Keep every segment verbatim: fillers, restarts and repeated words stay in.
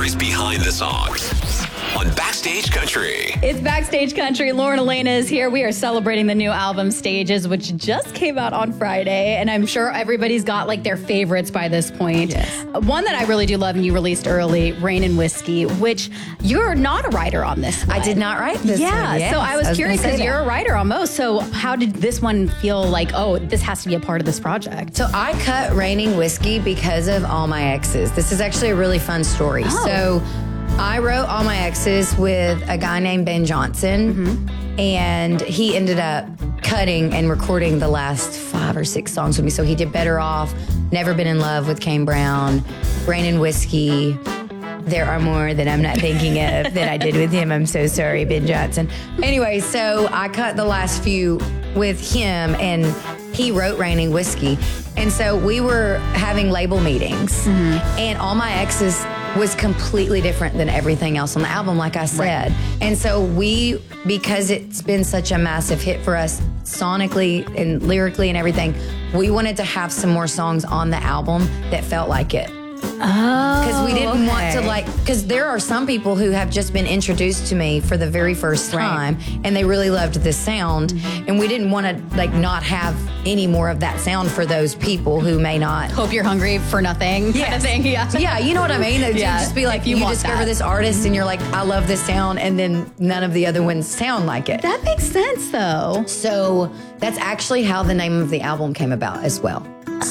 stories behind the songs on Backstage Country. It's Backstage Country. Lauren Elena is here. We are celebrating the new album Stages, which just came out on Friday. And I'm sure everybody's got like their favorites by this point. Yes. One that I really do love and you released early, Rain and Whiskey, which you're not a writer on this one. I did not write this yeah, one. Yes, so I was, I was curious gonna say because you're that. a writer on most. So how did this one feel like, oh, this has to be a part of this project? So I cut Raining Whiskey because of All My Exes. This is actually a really fun story. Oh. So I wrote All My Exes with a guy named Ben Johnson, mm-hmm. and he ended up cutting and recording the last five or six songs with me. So he did Better Off, Never Been in Love with Kane Brown, Rain and Whiskey. There are more that I'm not thinking of that I did with him. I'm so sorry, Ben Johnson. Anyway, so I cut the last few with him, and he wrote Raining Whiskey. And so we were having label meetings, mm-hmm. and All My Exes was completely different than everything else on the album, like I said. Right. And so we, because it's been such a massive hit for us sonically and lyrically and everything, we wanted to have some more songs on the album that felt like it. Oh, because we didn't okay. want to like, because there are some people who have just been introduced to me for the very first time, right. and they really loved this sound, mm-hmm. and we didn't want to like not have any more of that sound for those people who may not. Hope you're hungry for nothing yes. kind of thing. Yeah, yeah, you know what I mean? It'd yeah. just be like you, you, you discover that. this artist and you're like, I love this sound, and then none of the other ones sound like it. That makes sense though. So that's actually how the name of the album came about as well.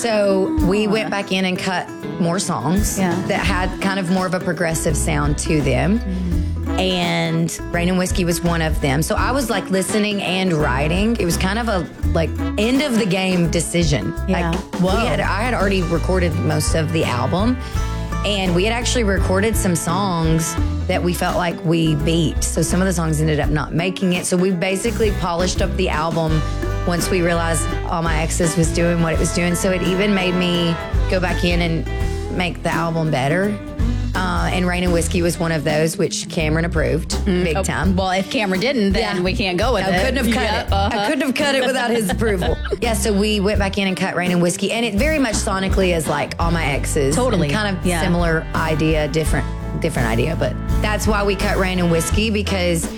So we went back in and cut more songs yeah. that had kind of more of a progressive sound to them. Mm-hmm. And Rain and Whiskey was one of them. So I was like listening and writing. It was kind of a like end of the game decision. Yeah. Like, we had, I had already recorded most of the album. And we had actually recorded some songs that we felt like we beat. So some of the songs ended up not making it. So we basically polished up the album once we realized All My Exes was doing what it was doing. So it even made me go back in and make the album better. Uh, and Rain and Whiskey was one of those, which Cameron approved mm, big time. Well, if Cameron didn't, then yeah. we can't go with I it. I couldn't have cut yep, it. uh-huh. I couldn't have cut it without his approval. Yeah, so we went back in and cut Rain and Whiskey. And it very much sonically is like All My Exes. Totally. And kind of yeah. similar idea, different different idea. But that's why we cut Rain and Whiskey, because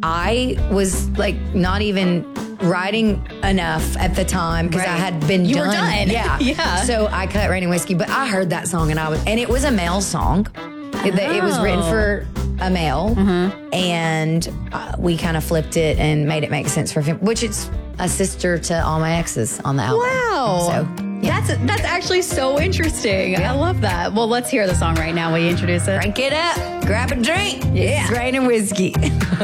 I was like not even writing enough at the time because right. I had been you done. were done. Yeah. yeah. So I cut Rain and Whiskey, but I heard that song and I was, and it was a male song. It, it was written for a male, mm-hmm. and uh, we kind of flipped it and made it make sense for him, which is a sister to All My Exes on the album. Wow. So yeah. That's that's actually so interesting. Yeah. I love that. Well, let's hear the song right now. Will you introduce it? Crank it up, grab a drink. Yeah. It's Rain and Whiskey.